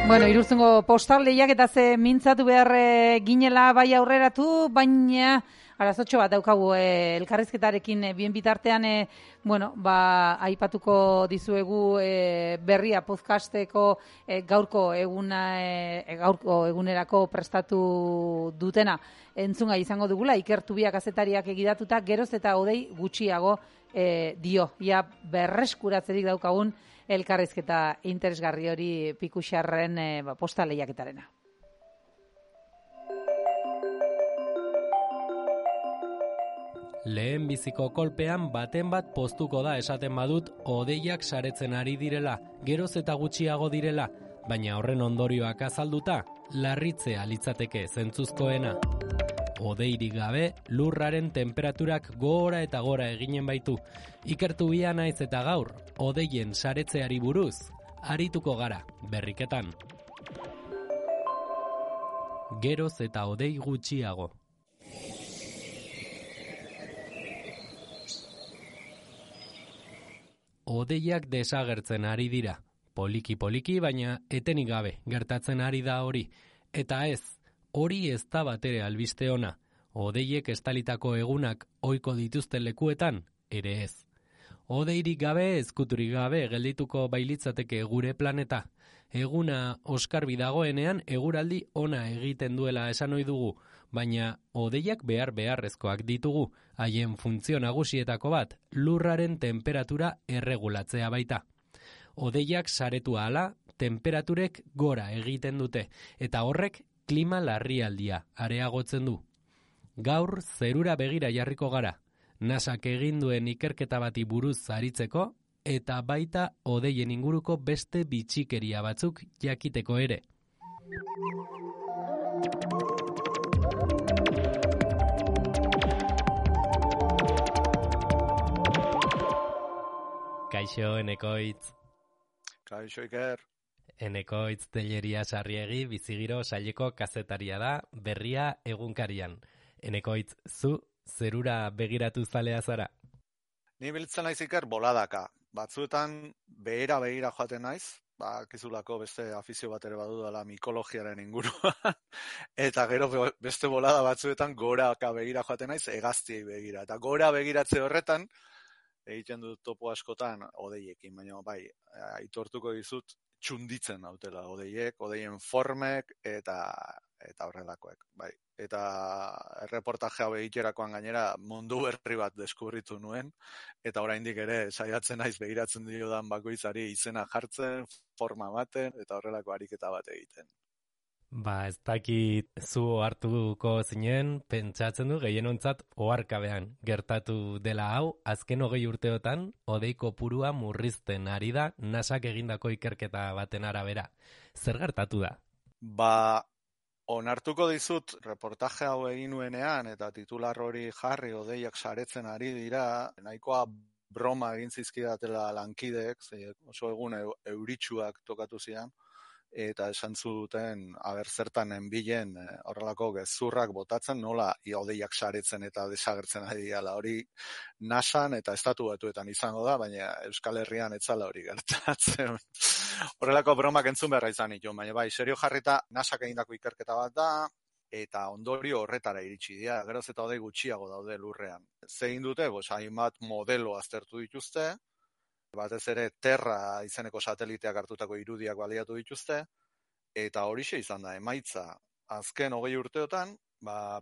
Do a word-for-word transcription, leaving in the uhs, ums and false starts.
Bueno, Iruzungo postal lehiaketa ze mintzatu behar e, ginela bai aurreratu, baina arazotxo bat daukagu e, elkarrizketarekin e, bien bitartean, e, bueno, ba, aipatuko dizuegu e, berria podcasteko e, gaurko eguna e, gaurko egunerako prestatu dutena entzungai izango dugula, ikertu biak kazetariak egidatuta, geroz eta hodei gutxiago e, dio, ja berreskuratzerik daukagun elkarrizketa interesgarri hori Pikuxarren e, ba, posta lehiaketarena. Lehen biziko kolpean baten bat poztuko da esaten badut hodeiak saretzen ari direla, geroz eta gutxiago direla, baina horren ondorioak azalduta, larritzea litzateke zentzuzkoena. Hodeirik gabe, lurraren temperaturak gora eta gora eginen baitu. Ikertu bia naiz eta gaur, hodeien saretzeari buruz, arituko gara, berriketan. Geroz eta hodei gutxiago. Hodeiak desagertzen ari dira. Poliki-poliki, baina etenik gabe gertatzen ari da hori. Eta ez, hori ez da batere albiste ona. Hodeiek estalitako egunak ohiko dituzten lekuetan, ere ez. Hodeirik gabe, ezkuturik gabe geldituko bailitzateke gure planeta. Eguna oskarbi dagoenean eguraldi ona egiten duela esan ohi dugu, baina hodeiak behar beharrezkoak ditugu, haien funtzio nagusietako bat, lurraren temperatura erregulatzea baita. Hodeiak saretu ahala, temperaturek gora egiten dute, eta horrek klima larrialdia areagotzen du. Gaur zerura begira jarriko gara, nasak egin duen ikerketa bati buruz aritzeko, eta baita hodeien inguruko beste bitxikeria batzuk jakiteko ere. Kaixo, Enekoitz. Kaixo, Iker. Enekoitz Telleria Sarriegi bizigiro saileko kazetaria da, berria egunkarian. Enekoitz, zu zerura begiratu zalea zara? Ni biltzen naiz, Iker, boladaka. Batzuetan behera begira joaten naiz, ba, kizulako beste afizio bat ere badudala mikologiaren inguruan, eta gero beste bolada batzuetan goraka begira joaten naiz, hegaztiei begira. Eta gora begiratze horretan, egiten dut topo askotan hodeiekin, baina bai, aitortuko dizut txunditzen nautela hodeiek, hodeien formek eta eta horrelakoek, bai. Eta erreportaje hau egiterakoan gainera mundu berri bat deskubritu nuen, eta oraindik ere saiatzen naiz begiratzen diodan bakoitzari izena jartzen, forma baten, eta horrelako ariketa bat egiten. Ba, ez dakit zu hartuko zinen, pentsatzen du gehienontzat oharkabean gertatu dela hau, azken hogei urteotan, hodei kopurua murrizten ari da nasak egindako ikerketa baten arabera. Zer gertatu da? Ba, onartuko dizut reportaje hau egin nuenean, eta titular hori jarri hodeiak saretzen ari dira, nahikoa broma egin zizkidatela lankideek, oso egun euritsuak tokatu zidan, eta esan zuten aber zertan enbilen horrelako gezurrak botatzen, nola hodeiak saretzen eta desagertzen ari dira. Hori nasan eta estatu batuetan izango da, baina Euskal Herrian etzala hori gertatzen. Horrelako bromak entzun beharra izan ditu, baina bai, serio jarrita nasak egindako ikerketa bat da, eta ondorio horretara iritsi dira, geroz eta hodei gutxiago daude lurrean. Zein dute, bos, hainbat modelo aztertu dituzte, batez ere Terra izeneko sateliteak hartutako irudiak baliatu dituzte, eta horixe izan da emaitza. Azken hogei urteotan, ba,